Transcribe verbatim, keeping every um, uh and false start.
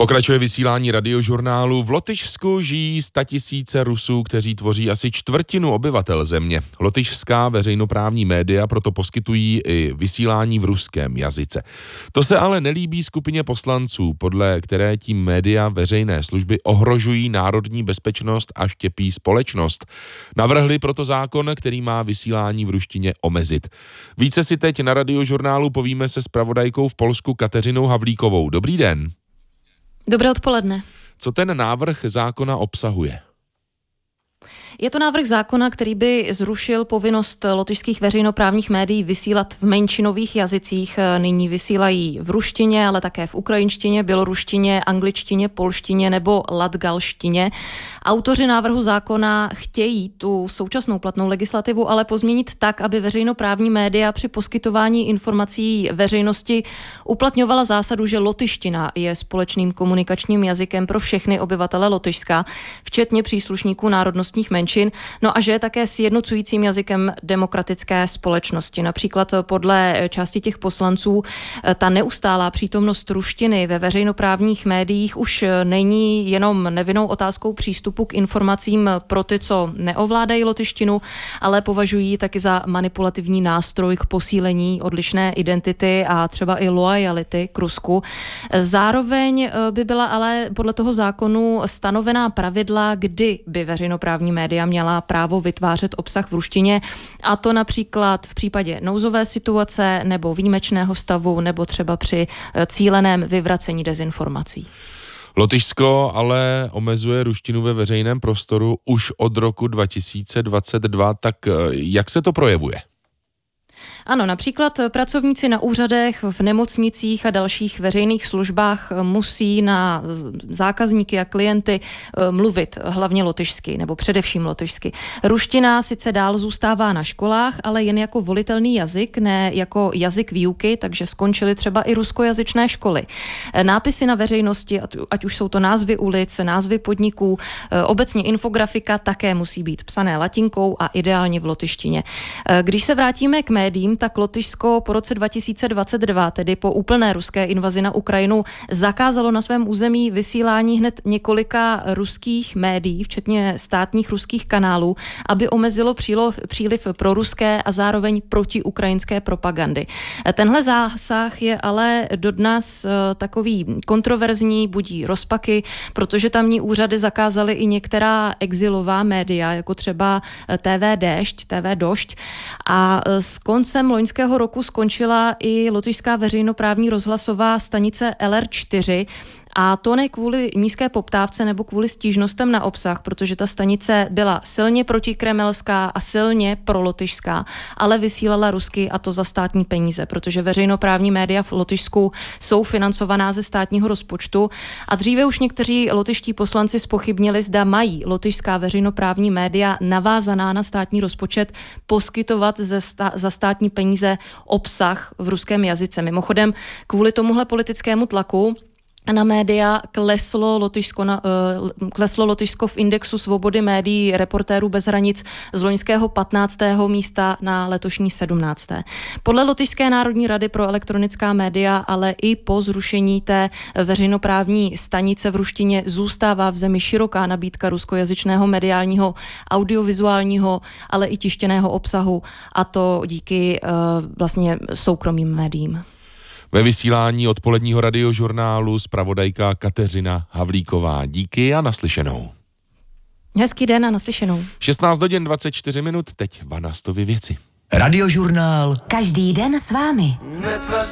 Pokračuje vysílání radiožurnálu. V Lotyšsku žijí statisíce Rusů, kteří tvoří asi čtvrtinu obyvatel země. Lotyšská veřejnoprávní média proto poskytují i vysílání v ruském jazyce. To se ale nelíbí skupině poslanců, podle které tím média veřejné služby ohrožují národní bezpečnost a štěpí společnost. Navrhli proto zákon, který má vysílání v ruštině omezit. Více si teď na radiožurnálu povíme se zpravodajkou v Polsku Kateřinou Havlíkovou. Dobrý den. Dobré odpoledne. Co ten návrh zákona obsahuje? Je to návrh zákona, který by zrušil povinnost lotyšských veřejnoprávních médií vysílat v menšinových jazycích. Nyní vysílají v ruštině, ale také v ukrajinštině, běloruštině, angličtině, polštině nebo latgalštině. Autoři návrhu zákona chtějí tu současnou platnou legislativu ale pozměnit tak, aby veřejnoprávní média při poskytování informací veřejnosti uplatňovala zásadu, že lotyština je společným komunikačním jazykem pro všechny obyvatele Lotyšska, včetně příslušníků národnostních menšin. No a že je také sjednocujícím jazykem demokratické společnosti. Například podle části těch poslanců ta neustálá přítomnost ruštiny ve veřejnoprávních médiích už není jenom nevinnou otázkou přístupu k informacím pro ty, co neovládají lotyštinu, ale považují ji taky za manipulativní nástroj k posílení odlišné identity a třeba i loajality k Rusku. Zároveň by byla ale podle toho zákonu stanovená pravidla, kdy by veřejnoprávní média měla právo vytvářet obsah v ruštině, a to například v případě nouzové situace nebo výjimečného stavu nebo třeba při cíleném vyvracení dezinformací. Lotyšsko ale omezuje ruštinu ve veřejném prostoru už od roku dva tisíce dvacet dva, tak jak se to projevuje? Ano, například pracovníci na úřadech, v nemocnicích a dalších veřejných službách musí na zákazníky a klienty mluvit hlavně lotyšsky, nebo především lotyšsky. Ruština sice dál zůstává na školách, ale jen jako volitelný jazyk, ne jako jazyk výuky, takže skončily třeba i ruskojazyčné školy. Nápisy na veřejnosti, ať už jsou to názvy ulic, názvy podniků, obecně infografika také musí být psané latinkou a ideálně v lotyštině. Když se vrátíme k médiím, tak Lotyšsko po roce dva tisíce dvacet dva, tedy po úplné ruské invazi na Ukrajinu, zakázalo na svém území vysílání hned několika ruských médií, včetně státních ruských kanálů, aby omezilo příliv, příliv proruské a zároveň protiukrajinské propagandy. Tenhle zásah je ale dodnes takový kontroverzní, budí rozpaky, protože tamní úřady zakázaly i některá exilová média, jako třeba T V Déšť, T V Došť, a s koncem loňského roku skončila i lotyšská veřejnoprávní rozhlasová stanice L R čtyři, a to ne kvůli nízké poptávce nebo kvůli stížnostem na obsah, protože ta stanice byla silně protikremelská a silně prolotyšská, ale vysílala rusky, a to za státní peníze, protože veřejnoprávní média v Lotyšsku jsou financovaná ze státního rozpočtu, a dříve už někteří lotyští poslanci zpochybnili, zda mají lotyšská veřejnoprávní média navázaná na státní rozpočet poskytovat ze sta- za státní peníze obsah v ruském jazyce. Mimochodem, kvůli tomuhle politickému tlaku na média kleslo Lotyšsko, na, uh, kleslo Lotyšsko v indexu svobody médií Reportérů bez hranic z loňského patnáctého místa na letošní sedmnácté Podle Lotyšské národní rady pro elektronická média ale i po zrušení té veřejnoprávní stanice v ruštině zůstává v zemi široká nabídka ruskojazyčného mediálního, audiovizuálního, ale i tištěného obsahu, a to díky uh, vlastně soukromým médiím. Ve vysílání odpoledního radiožurnálu zpravodajka Kateřina Havlíková. Díky a naslyšenou. Hezký den a naslyšenou. šestnáct hodin dvacet čtyři minut, teď Vanastovy věci. Radiožurnál. Každý den s vámi.